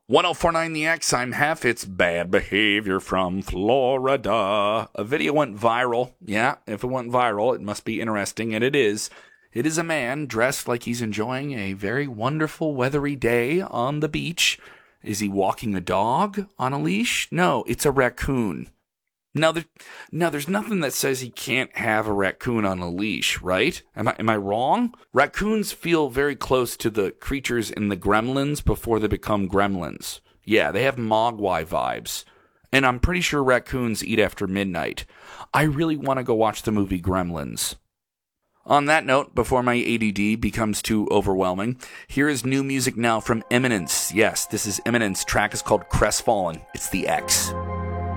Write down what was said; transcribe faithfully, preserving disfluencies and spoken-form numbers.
one oh four point nine The X, I'm Hef. It's Bad Behavior from Florida. A video went viral. Yeah, if it went viral, it must be interesting, and it is. It is a man dressed like he's enjoying a very wonderful weathery day on the beach. Is he walking a dog on a leash? No, it's a raccoon. Now, there, now, there's nothing that says he can't have a raccoon on a leash, right? Am I, am I wrong? Raccoons feel very close to the creatures in the Gremlins before they become gremlins. Yeah, they have Mogwai vibes. And I'm pretty sure raccoons eat after midnight. I really want to go watch the movie Gremlins. On that note, before my A D D becomes too overwhelming, here is new music now from Eminence. Yes, this is Eminence. Track is called Crestfallen. It's the X.